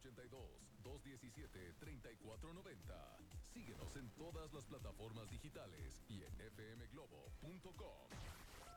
482-217-3490. Síguenos en todas las plataformas digitales y en fmglobo.com.